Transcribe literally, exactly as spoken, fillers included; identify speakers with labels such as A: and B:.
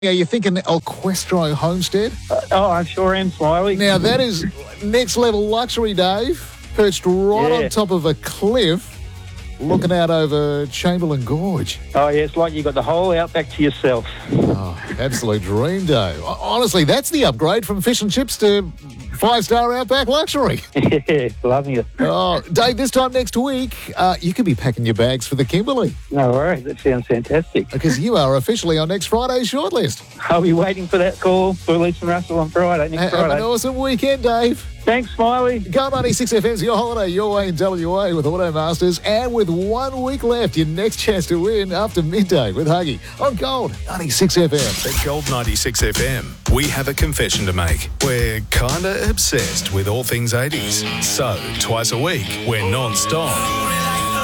A: Are you thinking Equestro Homestead?
B: Uh, oh, I'm sure am, Smiley.
A: Now, that is next level luxury, Dave. Perched right
B: Yeah.
A: on top of a cliff, looking out over Chamberlain Gorge.
B: Oh, yeah, it's like you got the whole outback to yourself.
A: Oh, absolute dream, Dave. Honestly, that's the upgrade from fish and chips to five-star outback luxury.
B: Yeah, loving it.
A: Oh, Dave, this time next week, uh, you could be packing your bags for the Kimberley
B: No worries, that sounds fantastic.
A: because you are officially on next Friday's shortlist.
B: I'll be waiting for that call for Lisa and Russell on Friday, next
A: Ha- Have
B: Friday.
A: an awesome weekend, Dave.
B: Thanks, Smiley.
A: Go ninety-six F M's your holiday your way in W A with Automasters, and with one week left, your next chance to win after midday with Huggy on Gold ninety-six F M.
C: At Gold ninety-six F M, we have a confession to make. We're kinda obsessed with all things eighties. So, twice a week, we're non-stop